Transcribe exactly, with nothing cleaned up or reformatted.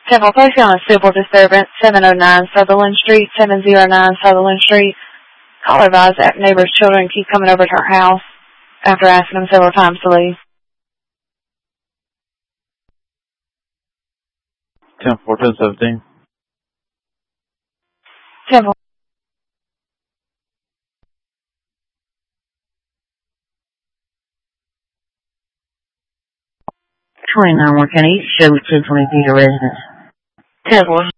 Temple, place you on a civil disturbance, seven oh nine Sutherland Street, seven oh nine Sutherland Street. Caller advised that neighbor's children keep coming over to our house after asking them several times to leave. ten fourteen seventeen. Temple. twenty-nine Warren County, East Show, ten twenty Theater Residence. Temple,